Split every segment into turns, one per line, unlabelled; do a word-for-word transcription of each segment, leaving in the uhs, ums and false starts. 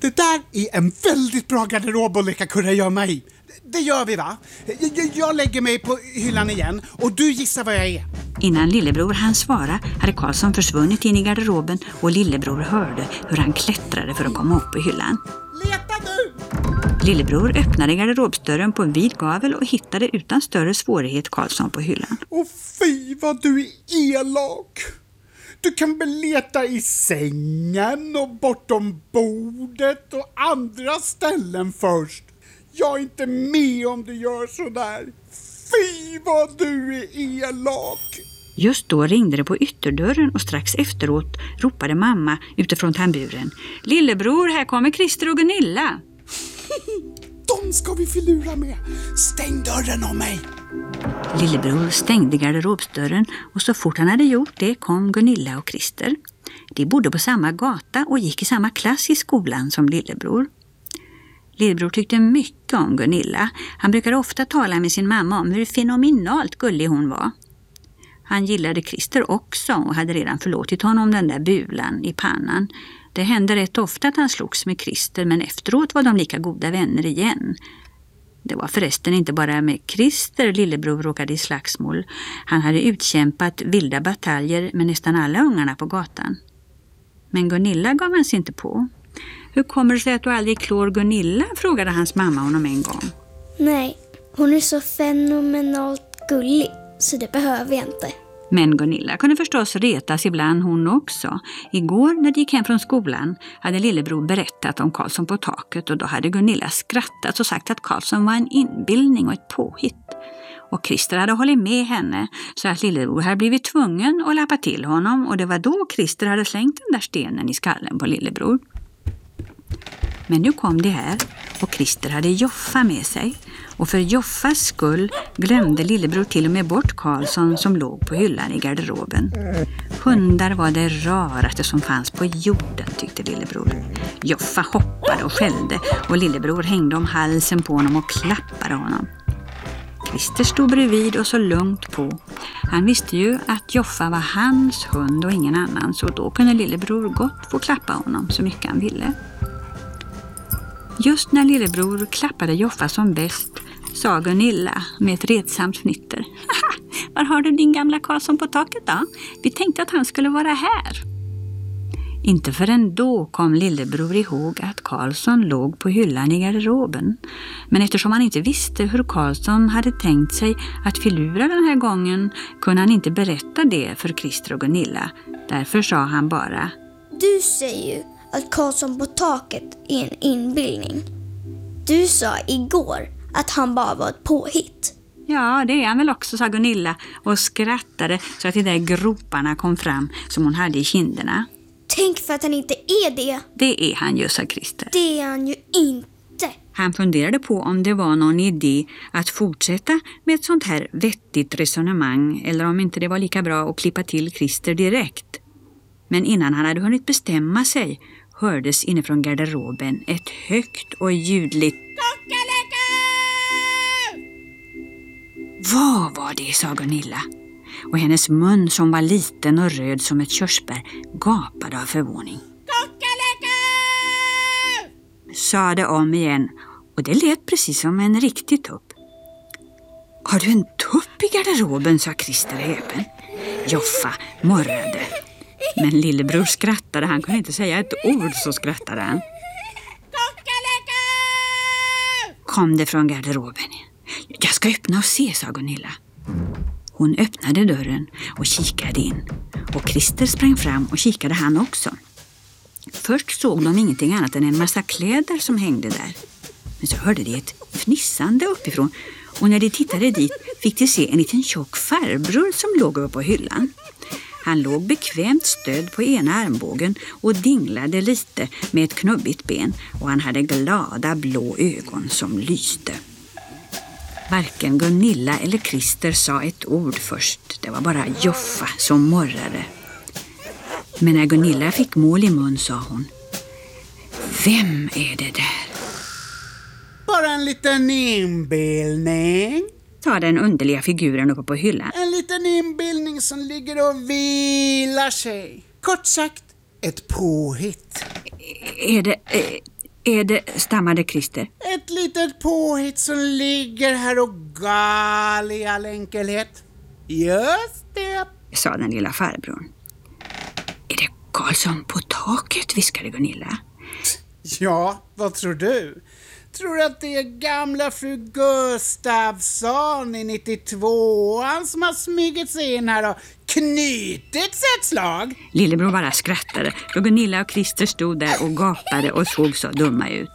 Det där är en väldigt bra garderob att leka kurragömma i. Det gör vi, va? Jag, jag lägger mig på hyllan igen och du gissar vad jag är.
Innan lillebror hann svara hade Karlsson försvunnit in i garderoben och lillebror hörde hur han klättrade för att komma upp på hyllan.
Leta nu!
Lillebror öppnade garderobsdörren på en vid gavel och hittade utan större svårighet Karlsson på hyllan.
Åh fy vad du är elak! Du kan väl leta i sängen och bortom bordet och andra ställen först. Jag är inte med om du gör sådär. Fy vad du är elak!
Just då ringde det på ytterdörren och strax efteråt ropade mamma utifrån tamburen. Lillebror, här kommer Christer och Gunilla.
De ska vi förlura med. Stäng dörren om mig.
Lillebror stängde garderobsdörren och så fort han hade gjort det kom Gunilla och Christer. De bodde på samma gata och gick i samma klass i skolan som lillebror. Lillebror tyckte mycket om Gunilla. Han brukade ofta tala med sin mamma om hur fenomenalt gullig hon var. Han gillade Christer också och hade redan förlåtit honom den där bulan i pannan. Det hände rätt ofta att han slogs med Christer, men efteråt var de lika goda vänner igen. Det var förresten inte bara med Christer lillebror råkade i slagsmål. Han hade utkämpat vilda bataljer med nästan alla ungarna på gatan. Men Gunilla gav han sig inte på. Hur kommer det sig att du aldrig klår Gunilla? Frågade hans mamma honom en gång.
Nej, hon är så fenomenalt gullig så det behöver jag inte.
Men Gunilla kunde förstås retas ibland hon också. Igår när de gick hem från skolan hade lillebror berättat om Karlsson på taket och då hade Gunilla skrattat och sagt att Karlsson var en inbildning och ett påhitt. Och Christer hade hållit med henne så att lillebror hade blivit tvungen att lappa till honom och det var då Christer hade slängt den där stenen i skallen på lillebror. Men nu kom det här och Christer hade Joffa med sig. Och för Joffas skull glömde lillebror till och med bort Karlsson som låg på hyllan i garderoben. Hundar var det raraste som fanns på jorden, tyckte lillebror. Joffa hoppade och skällde och lillebror hängde om halsen på honom och klappade honom. Christer stod bredvid och så lugnt på. Han visste ju att Joffa var hans hund och ingen annan så då kunde lillebror gott få klappa honom så mycket han ville. Just när lillebror klappade Joffa som bäst sa Gunilla med ett redsamt fnitter. Var har du din gamla Karlsson på taket då? Vi tänkte att han skulle vara här. Inte förrän då kom lillebror ihåg att Karlsson låg på hyllan i garderoben. Men eftersom han inte visste hur Karlsson hade tänkt sig att filura den här gången kunde han inte berätta det för Christer och Gunilla. Därför sa han bara:
Du säger ju att Karlsson på taket är en inbildning. Du sa igår att han bara var ett påhitt.
Ja, det är han väl också, sa Gunilla och skrattade så att de där groparna kom fram som hon hade i kinderna.
Tänk för att han inte är det.
Det är han ju, sa Christer.
Det är han ju inte.
Han funderade på om det var någon idé att fortsätta med ett sånt här vettigt resonemang eller om inte det var lika bra att klippa till Christer direkt. Men innan han hade hunnit bestämma sig hördes inifrån garderoben ett högt och ljudligt Kockaleka! Vad var det, sa Gunilla. Och hennes mun som var liten och röd som ett körsbär gapade av förvåning. Kockaleka! Sa det om igen och det lät precis som en riktig tupp. Har du en tupp i garderoben, sa Christer häpen. Joffa morrade. Men lillebror skrattade, han kunde inte säga ett ord så skrattade han. Kockaleka! Kom det från garderoben. Jag ska öppna och se, sa Gunilla. Hon öppnade dörren och kikade in. Och Christer sprang fram och kikade han också. Först såg de ingenting annat än en massa kläder som hängde där. Men så hörde de ett fnissande uppifrån. Och när de tittade dit fick de se en liten tjock farbror som låg uppe på hyllan. Han låg bekvämt stöd på ena armbågen och dinglade lite med ett knubbigt ben och han hade glada blå ögon som lyste. Varken Gunilla eller Christer sa ett ord först. Det var bara Joffa som morrade. Men när Gunilla fick mål i mun sa hon: Vem är det där?
Bara en liten inbildning.
Sa den underliga figuren uppe på hyllan.
En liten inbildning som ligger och vilar sig. Kort sagt, ett påhitt.
Är det, är det, stammade Christer.
Ett litet påhitt som ligger här och gal i all enkelhet. Just det,
sa den lilla farbrorn. Är det Karlsson på taket, viskade Gunilla.
Ja, vad tror du? Tror att det är gamla fru Gustafsson i nittiotvåan som har smugit sig in här och knytit sig ett slag?
Lillebror bara skrattade och Gunilla och Christer stod där och gapade och såg så dumma ut.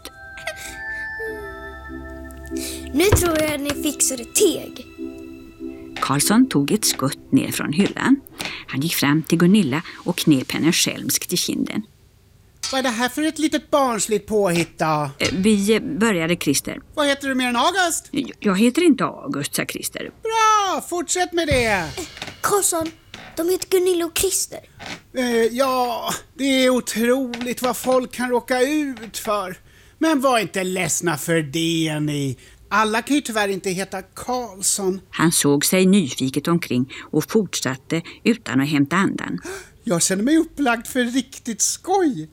Nu tror jag att ni fixar ett teg.
Karlsson tog ett skutt ner från hyllan. Han gick fram till Gunilla och knep henne skälmskt i kinden.
Vad är det här för ett litet barnsligt påhitt då?
Vi började Christer.
Vad heter du mer än August?
Jag heter inte August, sa Christer.
Bra, fortsätt med det.
Karlsson, de heter Gunilla och Christer.
Eh, ja, det är otroligt vad folk kan råka ut för. Men var inte ledsna för det ni. Alla kan ju tyvärr inte heta Karlsson.
Han såg sig nyfiket omkring och fortsatte utan att hämta andan.
Jag känner mig upplagd för riktigt skoj.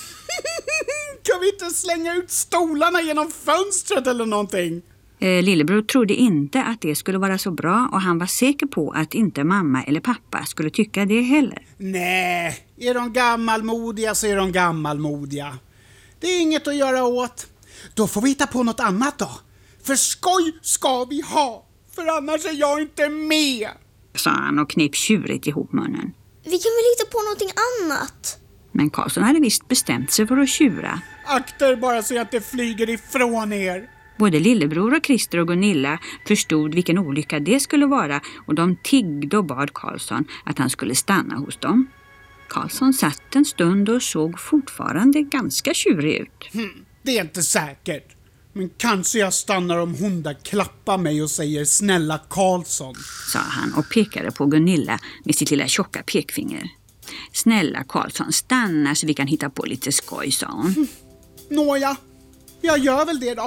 Kan vi inte slänga ut stolarna genom fönstret eller någonting?
Eh, Lillebror trodde inte att det skulle vara så bra och han var säker på att inte mamma eller pappa skulle tycka det heller.
Nej, är de gammalmodiga så är de gammalmodiga. Det är inget att göra åt. Då får vi hitta på något annat då. För skoj ska vi ha, för annars är jag inte med,
sa han och knep tjurigt ihop munnen.
Vi kan väl hitta på någonting annat?
Men Karlsson hade visst bestämt sig för att tjura.
Akta bara så att det flyger ifrån er.
Både Lillebror och Christer och Gunilla förstod vilken olycka det skulle vara och de tiggde och bad Karlsson att han skulle stanna hos dem. Karlsson satt en stund och såg fortfarande ganska tjurig ut.
Hmm, det är inte säkert. Men kanske jag stannar om hon där klappar mig och säger snälla Karlsson,
sa han och pekade på Gunilla med sitt lilla tjocka pekfinger. Snälla Karlsson, stanna så vi kan hitta på lite skoj, sa hon.
Mm. Nåja, jag gör väl det då.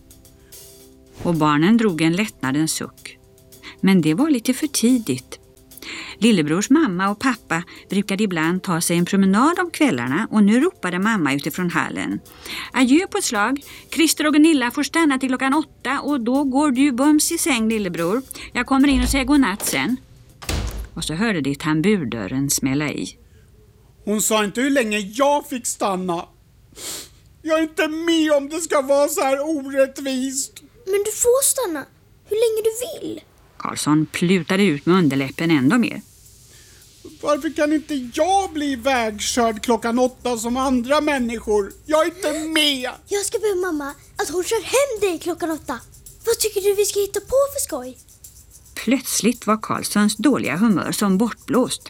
Och barnen drog en lättnadens suck. Men det var lite för tidigt. Lillebrors mamma och pappa brukade ibland ta sig en promenad om kvällarna och nu ropade mamma utifrån hallen. Adjö på ett slag. Christer och Gunilla får stanna till klockan åtta och då går du bums i säng, Lillebror. Jag kommer in och säger godnatt sen. Och så hörde de tamburdörren smälla i.
Hon sa inte hur länge jag fick stanna. Jag är inte med om det ska vara så här orättvist.
Men du får stanna hur länge du vill.
Karlsson plutade ut med underläppen ändå mer.
Varför kan inte jag bli vägkörd klockan åtta som andra människor? Jag är inte med.
Jag ska be mamma att hon kör hem dig klockan åtta. Vad tycker du vi ska hitta på för skoj?
Plötsligt var Karlssons dåliga humör som bortblåst.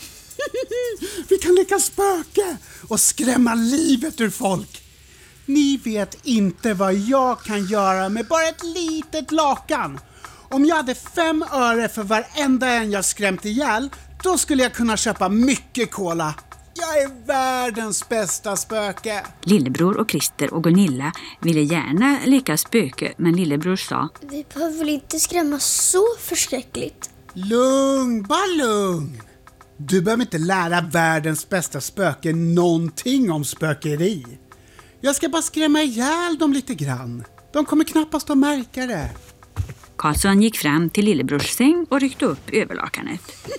Vi kan leka spöke och skrämma livet ur folk. Ni vet inte vad jag kan göra med bara ett litet lakan. Om jag hade fem öre för varenda en jag skrämt ihjäl, då skulle jag kunna köpa mycket cola. Jag är världens bästa spöke.
Lillebror och Christer och Gunilla ville gärna leka spöke, men Lillebror sa:
Vi behöver väl inte skrämma så förskräckligt.
Lugn, bara lugn. Du behöver inte lära världens bästa spöke någonting om spökeri. Jag ska bara skrämma ihjäl dem lite grann. De kommer knappast att märka det.
Karlsson gick fram till Lillebrors säng och ryckte upp överlakanet.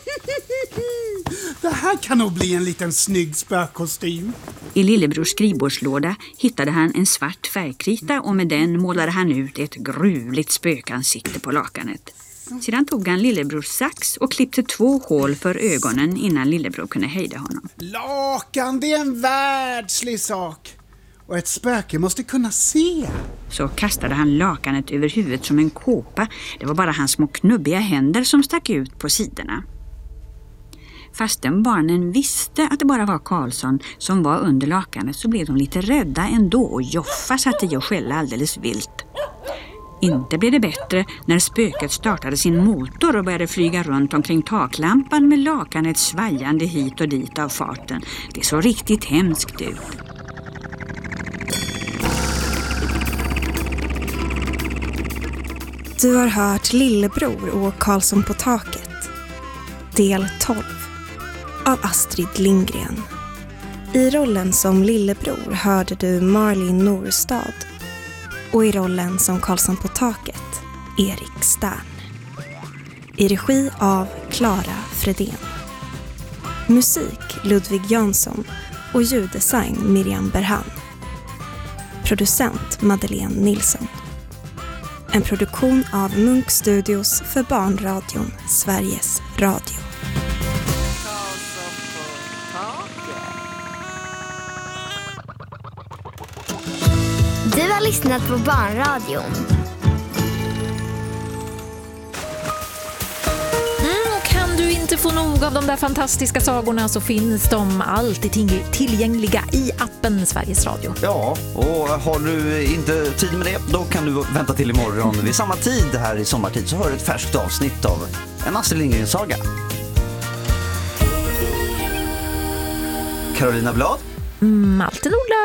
Det här kan nog bli en liten snygg spökkostym.
I Lillebrors skrivbordslåda hittade han en svart färgkrita och med den målade han ut ett gruvligt spökansikte på lakanet. Sedan tog han Lillebrors sax och klippte två hål för ögonen innan Lillebror kunde hejda honom.
Lakan, det är en världslig sak. Och ett spöke måste kunna se.
Så kastade han lakanet över huvudet som en kåpa. Det var bara hans små knubbiga händer som stack ut på sidorna. Fastän barnen visste att det bara var Karlsson som var under lakanet så blev de lite rädda ändå och Joffa satt i och skälla alldeles vilt. Inte blev det bättre när spöket startade sin motor och började flyga runt omkring taklampan med lakanet svajande hit och dit av farten. Det såg riktigt hemskt ut.
Du har hört Lillebror och Karlsson på taket. Del tolv av Astrid Lindgren. I rollen som lillebror hörde du Marlin Norstad och i rollen som Karlsson på taket, Erik Stern. I regi av Clara Fredén. Musik Ludvig Jansson och ljuddesign Miriam Berhan. Producent Madeleine Nilsson. En produktion av Munk Studios för barnradion Sveriges Radio.
Du har lyssnat på Barnradion.
Mm, och kan du inte få nog av de där fantastiska sagorna så finns de alltid tillgängliga i appen Sveriges Radio.
Ja, och har du inte tid med det, då kan du vänta till imorgon vid samma tid här i sommartid, så hör du ett färskt avsnitt av en Astrid Lindgren-saga. Carolina Blad,
Malte Nordlöf